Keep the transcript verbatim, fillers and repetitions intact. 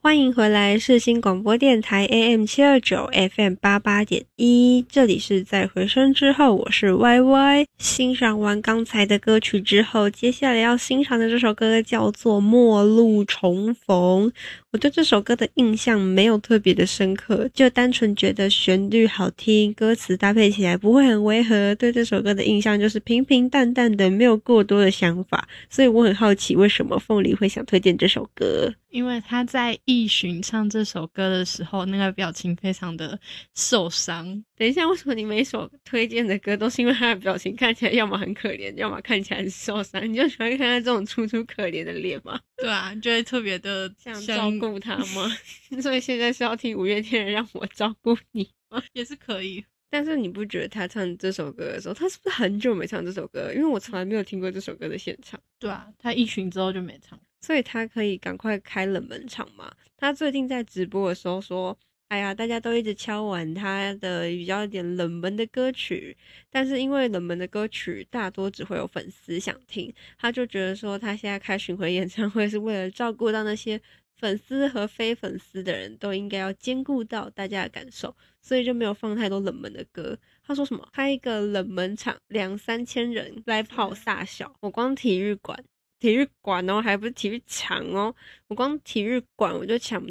欢迎回来世新广播电台 A M 七二九 F M 八八点一，这里是在回声之后，我是 Y Y。 欣赏完刚才的歌曲之后，接下来要欣赏的这首歌叫做末路重逢。我对这首歌的印象没有特别的深刻，就单纯觉得旋律好听，歌词搭配起来不会很违和，对这首歌的印象就是平平淡淡的，没有过多的想法。所以我很好奇为什么凤梨会想推荐这首歌。 因为他在艺巡唱这首歌的时候，那个表情非常的受伤。 等一下，为什么你每首推荐的歌都是因为他的表情看起来要么很可怜，要么看起来很受伤？你就喜欢看他这种楚楚可怜的脸吗？ 对啊，就会特别的想照顾他吗？所以现在是要听五月天的让我照顾你吗？ 也是可以。 但是你不觉得他唱这首歌的时候，他是不是很久没唱这首歌？因为我从来没有听过这首歌的现场。 对啊，他艺巡之后就没唱， 所以他可以赶快开冷门场嘛。他最近在直播的时候说，哎呀，大家都一直敲完他的比较一点冷门的歌曲，但是因为冷门的歌曲大多只会有粉丝想听，他就觉得说他现在开巡回演唱会是为了照顾到那些粉丝和非粉丝的人，都应该要兼顾到大家的感受，所以就没有放太多冷门的歌。他说什么开一个冷门场两三千人来跑撒小，我光体育馆体育馆哦，还不是体育场哦，我光体育馆我就抢